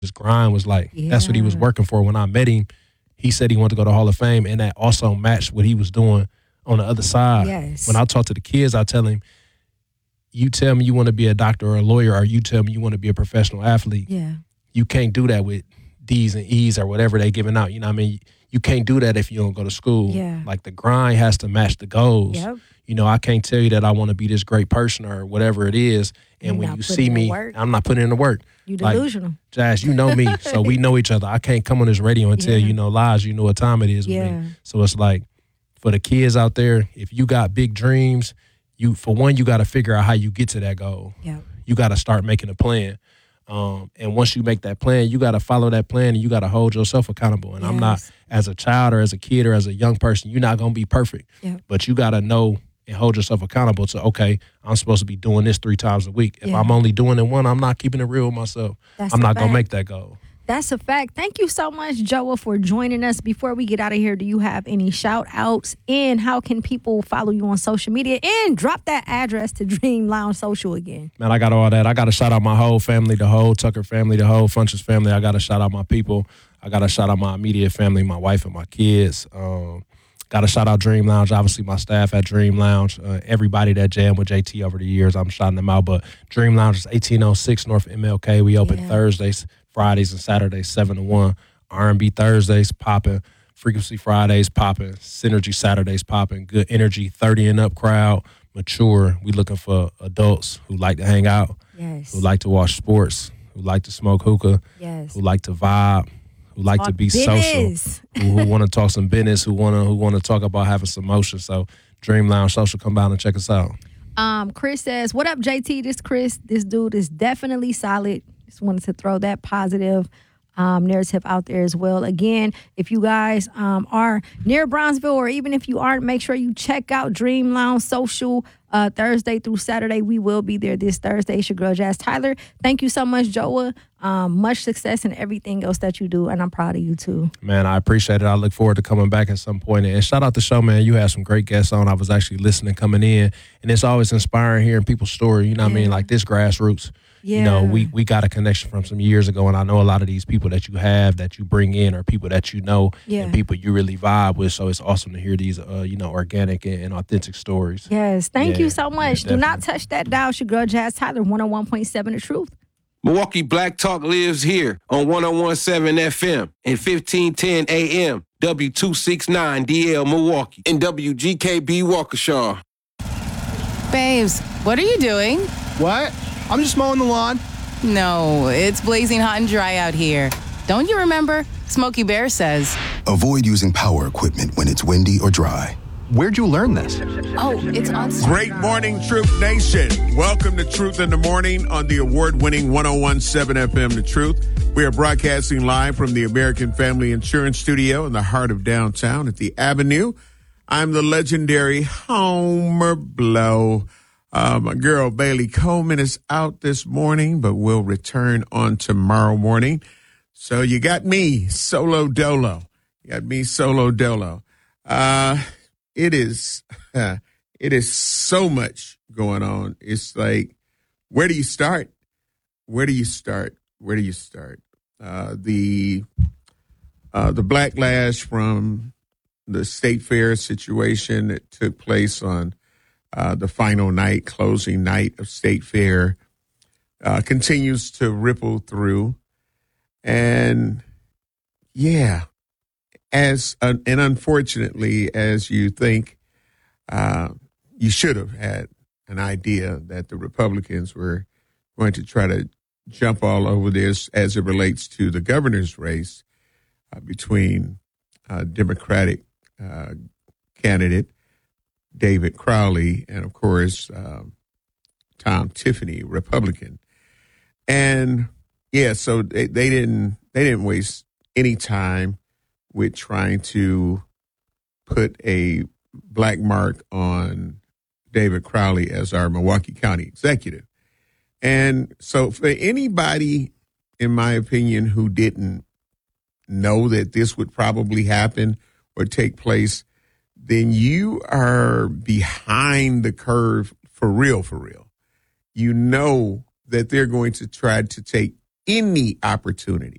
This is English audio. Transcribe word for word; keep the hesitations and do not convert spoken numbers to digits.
his grind was like. Yeah. That's what he was working for. When I met him, he said he wanted to go to Hall of Fame, and that also matched what he was doing on the other side. Yes. When I talk to the kids, I tell him, you tell me you want to be a doctor or a lawyer, or you tell me you want to be a professional athlete. Yeah. You can't do that with D's and E's or whatever they giving out. You know what I mean? You can't do that if you don't go to school. Yeah. Like the grind has to match the goals. Yep. You know, I can't tell you that I want to be this great person or whatever it is. And You're when not you putting see in me, work. I'm not putting in the work. You Like, delusional. Jazz, you know me, so we know each other. I can't come on this radio and tell Yeah. you no lies. You know what time it is with Yeah. me. So it's like, for the kids out there, if you got big dreams, you for one, you got to figure out how you get to that goal. Yeah. You got to start making a plan. Um, and once you make that plan, you got to follow that plan, and you got to hold yourself accountable. And I'm not, Yes. as a child or as a kid or as a young person, you're not going to be perfect. Yeah. But you got to know and hold yourself accountable to, okay, I'm supposed to be doing this three times a week. If Yeah. I'm only doing it one, I'm not keeping it real with myself. That's I'm a not going to fact. make that goal. That's a fact. Thank you so much, Joa, for joining us. Before we get out of here, do you have any shout outs? And how can people follow you on social media? And drop that address to Dream Lounge Social again. Man, I got all that. I got to shout out my whole family, the whole Tucker family, the whole Funches family. I got to shout out my people. I got to shout out my immediate family, my wife and my kids. Um, got to shout out Dream Lounge, obviously my staff at Dream Lounge, uh, everybody that jammed with J T over the years. I'm shouting them out. But Dream Lounge is eighteen oh six North M L K. We open Yeah. Thursdays, Fridays, and Saturdays, seven to one. R and B Thursdays popping. Frequency Fridays popping. Synergy Saturdays popping. Good energy, thirty and up crowd. Mature. We looking for adults who like to hang out, Yes. who like to watch sports, who like to smoke hookah, Yes. who like to vibe, who like to Talk be social, business. who, who want to talk some business, who want to who want to talk about having some motion. So Dream Lounge Social, come down and check us out. Um, Chris says, "What up, J T? This Chris. This dude is definitely solid. Just wanted to throw that positive um, narrative out there as well. Again, if you guys um, are near Brownsville, or even if you aren't, make sure you check out Dream Lounge Social uh, Thursday through Saturday. We will be there this Thursday. It's your girl, Jazz Tyler. Thank you so much, Joa. Um, much success in everything else that you do, and I'm proud of you too. Man, I appreciate it. I look forward to coming back at some point. And shout out the show, man. You had some great guests on. I was actually listening coming in, and it's always inspiring hearing people's story. You know what I mean? Yeah. Like this grassroots. Yeah. You know, we, we got a connection from some years ago, and I know a lot of these people that you have, that you bring in, are people that you know, Yeah. and people you really vibe with. So it's awesome to hear these, uh, you know, organic and, and authentic stories. Yes, thank Yeah, you so much. yeah, Do not definitely. touch that dial. It's your girl, Jazz Tyler, one oh one point seven The Truth. Milwaukee Black Talk lives here on one oh one point seven F M and fifteen ten A M, W two sixty-nine D L Milwaukee, and W G K B Waukesha. Babes, what are you doing? What? I'm just mowing the lawn. No, it's blazing hot and dry out here. Don't you remember? Smokey Bear says. Avoid using power equipment when it's windy or dry. Where'd you learn this? Oh, it's on. Great morning, Truth Nation. Welcome to Truth in the Morning on the award-winning one oh one point seven F M The Truth. We are broadcasting live from the American Family Insurance Studio in the heart of downtown at the Avenue. I'm the legendary Homer Blow. Uh, my girl Bailey Coleman is out this morning, but will return on tomorrow morning. So you got me, Solo Dolo. You got me, Solo Dolo. Uh, it is, uh, it is so much going on. It's like, where do you start? Where do you start? Where do you start? Uh, the, uh, the backlash from the State Fair situation that took place on uh, the final night, closing night of State Fair, uh, continues to ripple through. And yeah, as uh, and unfortunately, as you think, uh, you should have had an idea that the Republicans were going to try to jump all over this as it relates to the governor's race uh, between uh, Democratic uh, candidate David Crowley and, of course, um, Tom Tiffany, Republican. And yeah, so they, they didn't they didn't waste any time with trying to put a black mark on David Crowley as our Milwaukee County executive. And so for anybody, in my opinion, who didn't know that this would probably happen or take place, then you are behind the curve for real, for real. You know that they're going to try to take any opportunity